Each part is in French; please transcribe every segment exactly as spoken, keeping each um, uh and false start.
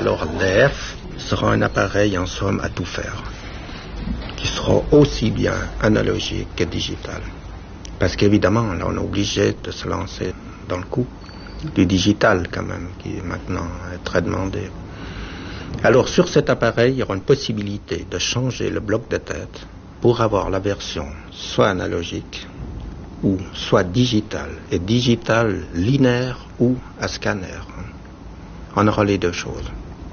Alors l'E F sera un appareil en somme à tout faire, qui sera aussi bien analogique que digital. Parce qu'évidemment, là, on est obligé de se lancer dans le coup du digital quand même, qui est maintenant très demandé. Alors sur cet appareil, il y aura une possibilité de changer le bloc de tête pour avoir la version soit analogique ou soit digital, et digital linéaire ou à scanner. On aura les deux choses.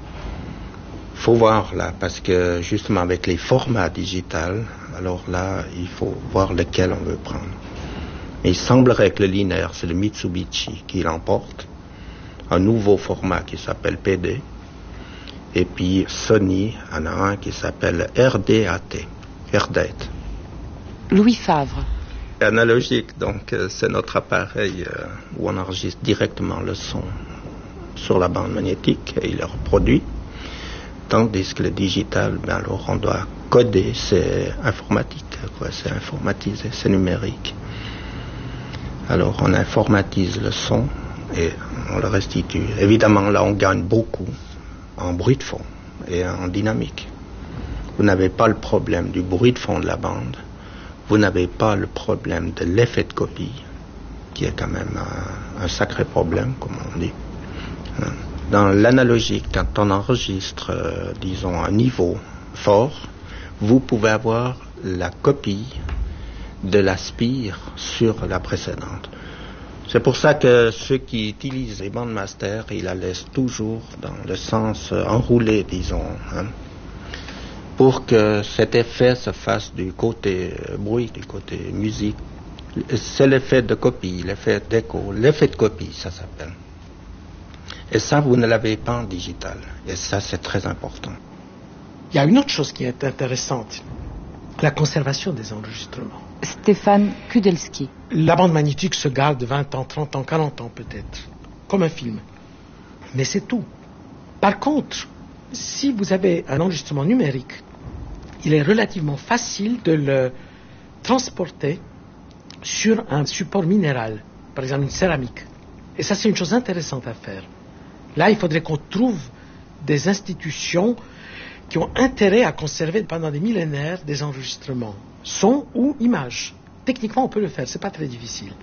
Faut voir là, parce que justement avec les formats digitales, alors là, il faut voir lequel on veut prendre. Mais il semblerait que le linéaire, c'est le Mitsubishi qui l'emporte, un nouveau format qui s'appelle P D, et puis Sony en a un qui s'appelle R D A T, R D A T. Louis Favre. Analogique, donc euh, c'est notre appareil euh, où on enregistre directement le son sur la bande magnétique et il le reproduit. Tandis que le digital, ben alors on doit coder, c'est informatique, quoi, c'est informatisé, c'est numérique. Alors on informatise le son et on le restitue. Évidemment là on gagne beaucoup en bruit de fond et en dynamique. Vous n'avez pas le problème du bruit de fond de la bande. Vous n'avez pas le problème de l'effet de copie, qui est quand même un, un sacré problème, comme on dit. Dans l'analogique, quand on enregistre, euh, disons, un niveau fort, vous pouvez avoir la copie de la spire sur la précédente. C'est pour ça que ceux qui utilisent les bandes master, ils la laissent toujours dans le sens euh, enroulé, disons, hein, pour que cet effet se fasse du côté euh, bruit, du côté musique. C'est l'effet de copie, l'effet d'écho, l'effet de copie, ça s'appelle. Et ça, vous ne l'avez pas en digital. Et ça, c'est très important. Il y a une autre chose qui est intéressante, la conservation des enregistrements. Stéphane Kudelski. La bande magnétique se garde vingt ans, trente ans, quarante ans peut-être, comme un film. Mais c'est tout. Par contre, si vous avez un enregistrement numérique, il est relativement facile de le transporter sur un support minéral, par exemple une céramique. Et ça, c'est une chose intéressante à faire. Là, il faudrait qu'on trouve des institutions qui ont intérêt à conserver pendant des millénaires des enregistrements, son ou images. Techniquement, on peut le faire, c'est pas très difficile.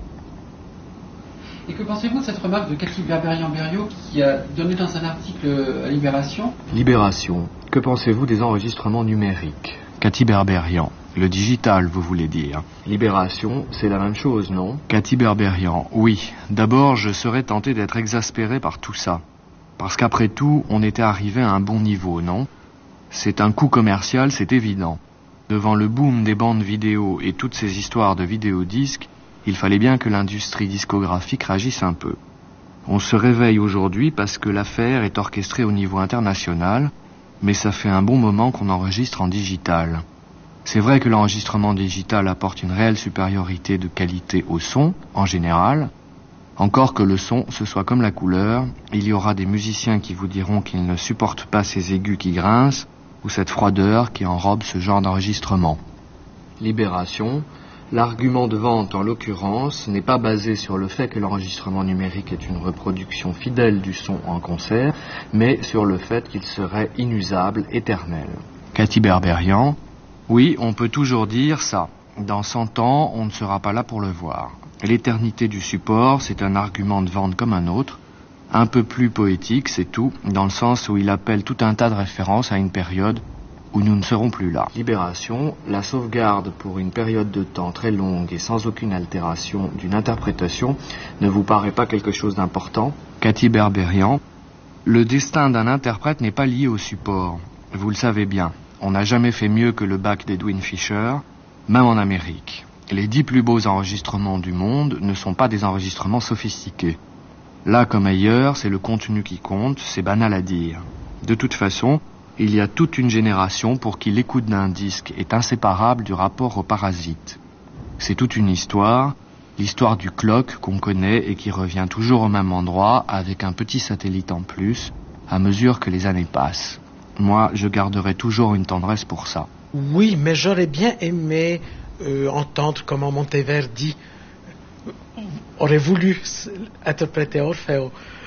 Et que pensez-vous de cette remarque de Cathy Berberian-Berriot qui a donné dans un article à Libération? Libération. Que pensez-vous des enregistrements numériques? Cathy Berberian. Le digital, vous voulez dire. Libération, c'est la même chose, non? Cathy Berberian. Oui. D'abord, je serais tenté d'être exaspéré par tout ça. Parce qu'après tout, on était arrivé à un bon niveau, non? C'est un coût commercial, c'est évident. Devant le boom des bandes vidéo et toutes ces histoires de vidéodisques, il fallait bien que l'industrie discographique réagisse un peu. On se réveille aujourd'hui parce que l'affaire est orchestrée au niveau international, mais ça fait un bon moment qu'on enregistre en digital. C'est vrai que l'enregistrement digital apporte une réelle supériorité de qualité au son, en général. Encore que le son, ce soit comme la couleur, il y aura des musiciens qui vous diront qu'ils ne supportent pas ces aigus qui grincent, ou cette froideur qui enrobe ce genre d'enregistrement. Libération. L'argument de vente, en l'occurrence, n'est pas basé sur le fait que l'enregistrement numérique est une reproduction fidèle du son en concert, mais sur le fait qu'il serait inusable, éternel. Cathy Berberian. Oui, on peut toujours dire ça. Dans cent ans, on ne sera pas là pour le voir. L'éternité du support, c'est un argument de vente comme un autre. Un peu plus poétique, c'est tout, dans le sens où il appelle tout un tas de références à une période où nous ne serons plus là. Libération, la sauvegarde pour une période de temps très longue et sans aucune altération d'une interprétation ne vous paraît pas quelque chose d'important? Cathy Berberian. Le destin d'un interprète n'est pas lié au support. Vous le savez bien. On n'a jamais fait mieux que le bac d'Edwin Fisher, même en Amérique. Les dix plus beaux enregistrements du monde ne sont pas des enregistrements sophistiqués. Là comme ailleurs, c'est le contenu qui compte, c'est banal à dire. De toute façon, il y a toute une génération pour qui l'écoute d'un disque est inséparable du rapport au parasite. C'est toute une histoire, l'histoire du clock qu'on connaît et qui revient toujours au même endroit avec un petit satellite en plus, à mesure que les années passent. Moi, je garderai toujours une tendresse pour ça. Oui, mais j'aurais bien aimé euh, entendre comment Monteverdi aurait voulu interpréter Orfeo